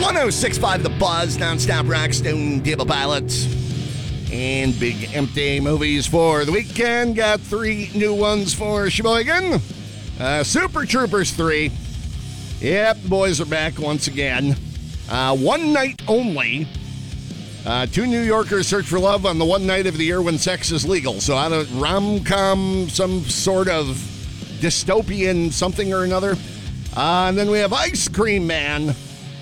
106.5 The Buzz, non-stop rock, Stone Temple Pilots, and Big Empty movies for the weekend. Got 3 new ones for Sheboygan. Super Troopers 3. Yep, the boys are back once again. One night only. 2 New Yorkers search for love on the one night of the year when sex is legal. So out of rom-com, some sort of dystopian something or another. And then we have Ice Cream Man.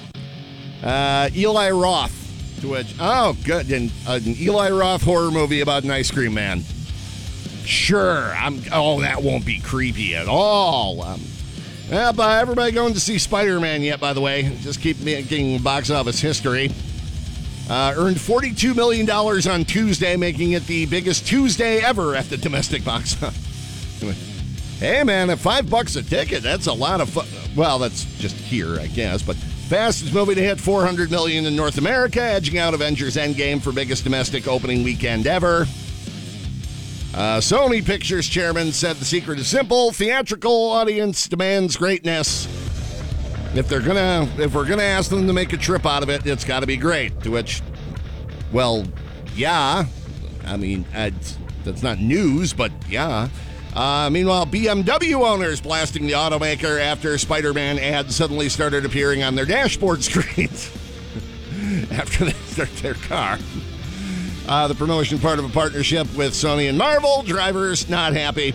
Eli Roth, to which, oh, good, an Eli Roth horror movie about an ice cream man. Sure, that won't be creepy at all. Everybody going to see Spider-Man yet, by the way? Just keep making box office history. Earned $42 million on Tuesday, making it the biggest Tuesday ever at the domestic box office. Hey, man, at $5 a ticket, that's a lot of fun. Well, that's just here, I guess, but fastest movie to hit $400 million in North America, edging out Avengers Endgame for biggest domestic opening weekend ever. Sony Pictures chairman said the secret is simple: theatrical audience demands greatness. If we're gonna ask them to make a trip out of it, it's got to be great. To which, well, yeah, I mean that's not news, but yeah. Meanwhile, BMW owners blasting the automaker after Spider-Man ads suddenly started appearing on their dashboard screens after they start their car. The promotion part of a partnership with Sony and Marvel. Drivers not happy.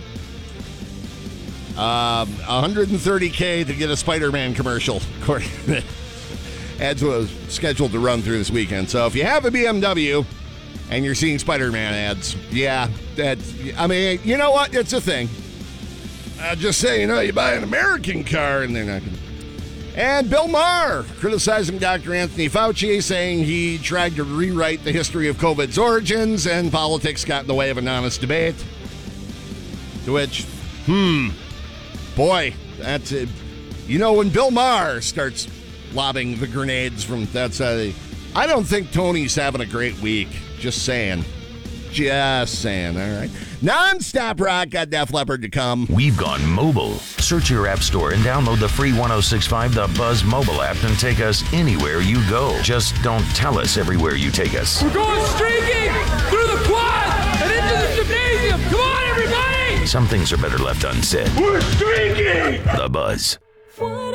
$130K to get a Spider-Man commercial. Ads was scheduled to run through this weekend. So if you have a BMW and you're seeing Spider-Man ads, yeah, you know what? It's a thing. Just say, you buy an American car and they're not going to. And Bill Maher criticizing Dr. Anthony Fauci, saying he tried to rewrite the history of COVID's origins and politics got in the way of an honest debate. To which, boy, that's it. When Bill Maher starts lobbing the grenades from that side, I don't think Tony's having a great week. Just saying. All right. Non-stop rock, got Def Leppard to come. We've gone mobile. Search your app store and download the free 106.5 The Buzz mobile app and take us anywhere you go. Just don't tell us everywhere you take us. We're going streaking through the quad and into the gymnasium. Come on, everybody! Some things are better left unsaid. We're streaking! The Buzz.